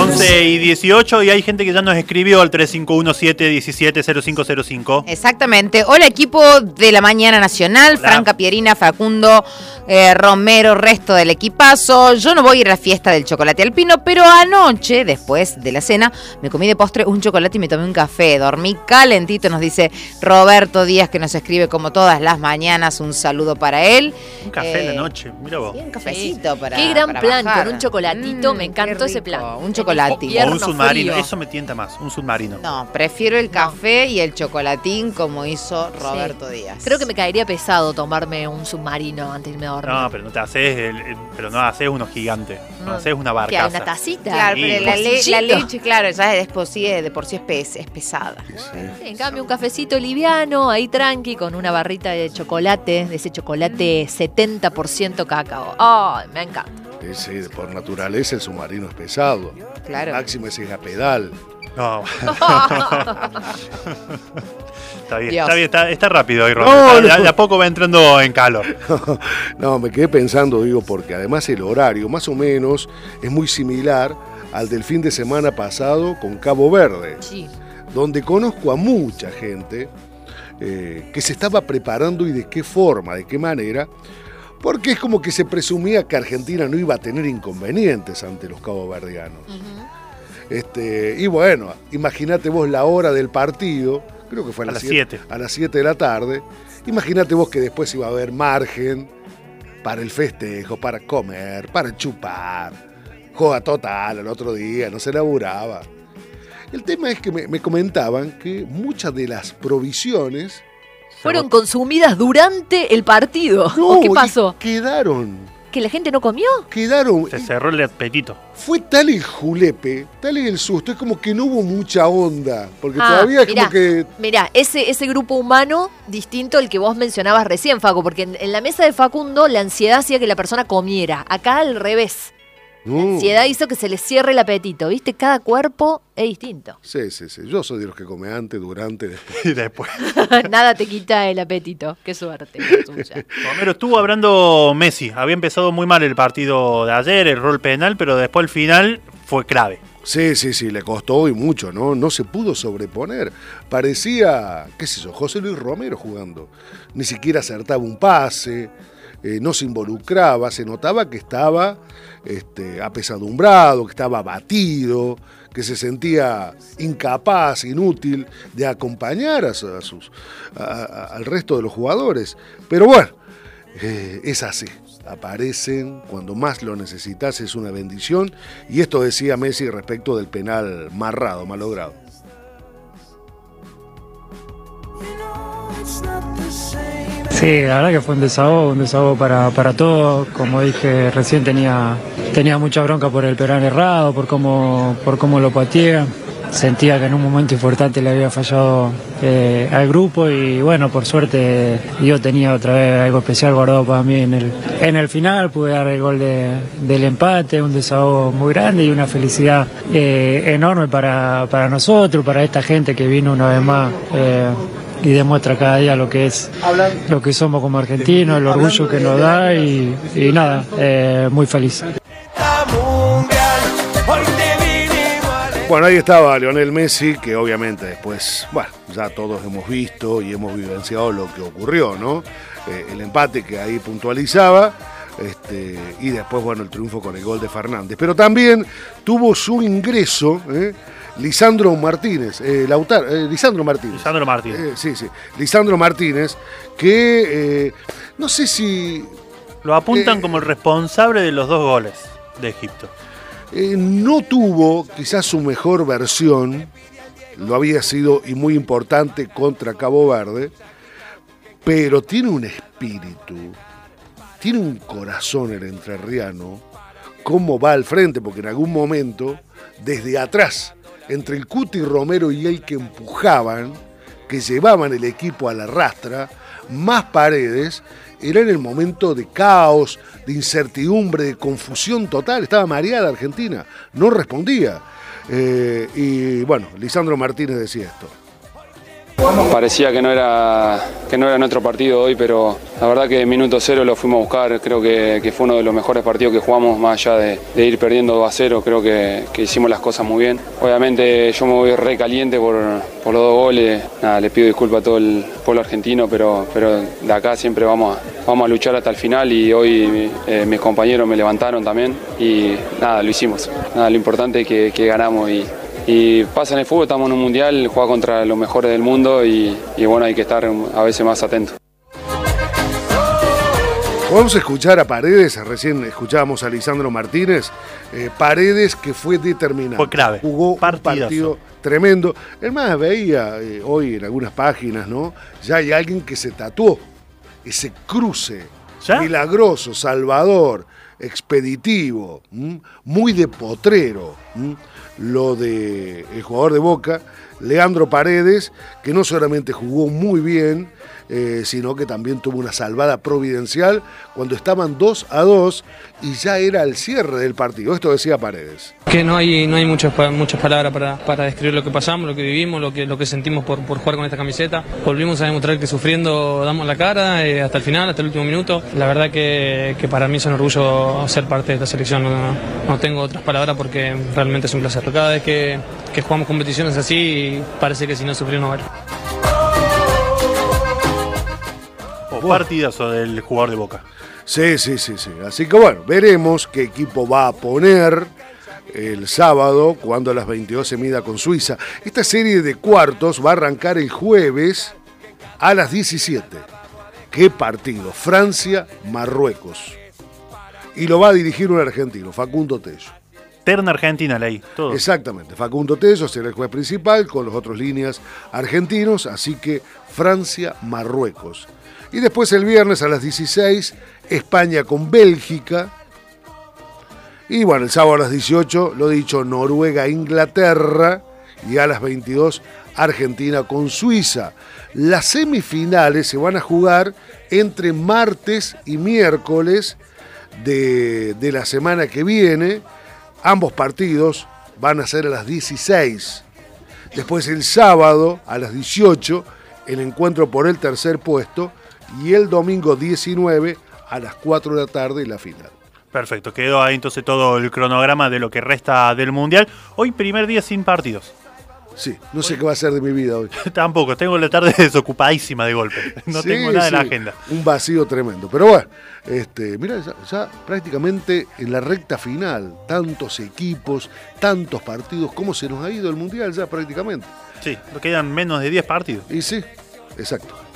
11:18 y hay gente que ya nos escribió al 3517170505. Exactamente. Hola, equipo de la Mañana Nacional. Hola. Franca Pierina, Facundo, Romero, resto del equipazo. Yo no voy a ir a la fiesta del chocolate alpino, pero anoche, después de la cena, me comí de postre un chocolate y me tomé un café. Dormí calentito, nos dice Roberto Díaz, que nos escribe como todas las mañanas. Un saludo para él. Un café en la noche, mira vos. Sí, un cafecito para Qué gran para plan, bajar. con un chocolatito, me encantó qué ese rico, plan. un chocolatito. O un submarino, frío. eso me tienta más, un submarino. No, prefiero el café y el chocolatín como hizo Roberto Díaz. Creo que me caería pesado tomarme un submarino antes de irme a dormir. No, pero no te haces, pero no haces uno gigante, no haces una ¿Qué hay, barcaza. una tacita? Claro, Sí, pero la leche, claro, ya de por sí es pesada. Sí, en cambio, un cafecito liviano, ahí tranqui, con una barrita de chocolate, de ese chocolate 70% cacao. ¡Ay, me encanta! Sí, por naturaleza el submarino es pesado. Claro. Máximo ese es a pedal. No. Está bien, Dios. está bien, está rápido hoy, No, Roberto. no. De a poco va entrando en calor. No, me quedé pensando, digo, porque además el horario más o menos es muy similar al del fin de semana pasado con Cabo Verde, Sí. donde conozco a mucha gente que se estaba preparando y de qué forma, de qué manera, porque es como que se presumía que Argentina no iba a tener inconvenientes ante los caboverdianos. Y bueno, imagínate vos la hora del partido, creo que fue A las 7. a las 7 de la tarde. Imagínate vos que después iba a haber margen para el festejo, para comer, para chupar. Joda total al otro día, no se laburaba. El tema es que me comentaban que muchas de las provisiones ¿Fueron consumidas durante el partido? no, ¿O qué y pasó? quedaron. ¿Que la gente no comió? Se cerró el apetito. Fue tal el julepe, tal el susto, es como que no hubo mucha onda, porque Ah, todavía es mirá, como que... Mirá, ese grupo humano distinto al que vos mencionabas recién, Facu, porque en la mesa de Facundo la ansiedad hacía que la persona comiera. Acá al revés. La ansiedad hizo que se le cierre el apetito, ¿viste? Cada cuerpo es distinto. Sí. Yo soy de los que come antes, durante, después. Y después. Nada te quita el apetito. Qué suerte la tuya. Romero, estuvo hablando Messi. Había empezado muy mal el partido de ayer, el rol penal, pero después el final fue clave. Sí, le costó y mucho, ¿no? No se pudo sobreponer. Parecía, qué sé yo, José Luis Romero jugando. Ni siquiera acertaba un pase, no se involucraba, se notaba que estaba apesadumbrado, que estaba abatido, que se sentía incapaz, inútil de acompañar al resto de los jugadores. Pero bueno, es así. Aparecen cuando más lo necesitas, es una bendición. Y esto decía Messi respecto del penal malogrado. Sí, la verdad que fue un desahogo para todos. Como dije recién, tenía mucha bronca por el penal errado, por cómo lo pateé. Sentía que en un momento importante le había fallado al grupo y bueno, por suerte yo tenía otra vez algo especial guardado para mí en el final. Pude dar el gol del empate, un desahogo muy grande y una felicidad enorme para nosotros, para esta gente que vino una vez más y demuestra cada día lo que somos como argentinos, el orgullo que nos da y nada, muy feliz. Bueno, ahí estaba Lionel Messi, que obviamente después, bueno, ya todos hemos visto y hemos vivenciado lo que ocurrió, ¿no? El empate que ahí puntualizaba, y después, bueno, el triunfo con el gol de Fernández. Pero también tuvo su ingreso, Lisandro Martínez, Lisandro Martínez. Lisandro Martínez, que no sé si... Lo apuntan como el responsable de los 2 goles de Egipto. No tuvo quizás su mejor versión, lo había sido y muy importante contra Cabo Verde, pero tiene un espíritu, tiene un corazón el entrerriano, cómo va al frente, porque en algún momento, desde atrás, entre el Cuti Romero y él que empujaban, que llevaban el equipo a la rastra, más Paredes, era en el momento de caos, de incertidumbre, de confusión total. Estaba mareada Argentina, no respondía. Y bueno, Lisandro Martínez decía esto. Parecía que no era nuestro partido hoy, pero la verdad que en minuto cero lo fuimos a buscar. Creo que fue uno de los mejores partidos que jugamos, más allá de ir perdiendo 2-0. Creo que hicimos las cosas muy bien. Obviamente yo me voy re caliente por los 2 goles. Nada, le pido disculpas a todo el pueblo argentino, pero de acá siempre vamos a luchar hasta el final, y hoy mis compañeros me levantaron también y nada, lo hicimos. Nada, lo importante es que ganamos y pasa en el fútbol, estamos en un mundial, juega contra los mejores del mundo y bueno, hay que estar a veces más atentos. Vamos a escuchar a Paredes, recién escuchábamos a Lisandro Martínez, Paredes que fue determinante. Fue clave. Jugó un partido tremendo. Es más, veía hoy en algunas páginas, ¿no? Ya hay alguien que se tatuó ese cruce milagroso, salvador, expeditivo, muy de potrero, lo de el jugador de Boca, Leandro Paredes, que no solamente jugó muy bien, sino que también tuvo una salvada providencial cuando estaban 2-2 y ya era el cierre del partido. Esto decía Paredes. Que no hay muchas palabras para describir lo que pasamos, lo que vivimos, lo que sentimos por jugar con esta camiseta. Volvimos a demostrar que sufriendo damos la cara hasta el final, hasta el último minuto. La verdad que para mí es un orgullo ser parte de esta selección. No tengo otras palabras porque realmente es un placer. Cada vez que jugamos competiciones así, parece que si no sufrimos no vale. Partidazo del jugador de Boca. Sí. Así que bueno, veremos qué equipo va a poner el sábado cuando a las 22 se mida con Suiza. Esta serie de cuartos va a arrancar el jueves a las 17. ¿Qué partido? Francia-Marruecos. Y lo va a dirigir un argentino, Facundo Tello. Terna Argentina, leí. Todo. Exactamente, Facundo Tello será el juez principal con los otros líneas argentinos, así que Francia-Marruecos. Y después el viernes a las 16, España con Bélgica. Y bueno, el sábado a las 18, lo dicho, Noruega-Inglaterra. Y a las 22, Argentina con Suiza. Las semifinales se van a jugar entre martes y miércoles de la semana que viene. Ambos partidos van a ser a las 16. Después el sábado a las 18, el encuentro por el tercer puesto. Y el domingo 19 a las 4 de la tarde la final. Perfecto, quedó ahí entonces todo el cronograma de lo que resta del Mundial. Hoy primer día sin partidos. Sí, no sé qué va a ser de mi vida hoy. Tampoco, tengo la tarde desocupadísima de golpe. No tengo nada en la agenda. Un vacío tremendo. Pero bueno, mira, ya prácticamente en la recta final, tantos equipos, tantos partidos, ¿cómo se nos ha ido el Mundial ya prácticamente? Sí, quedan menos de 10 partidos. Y sí, exacto.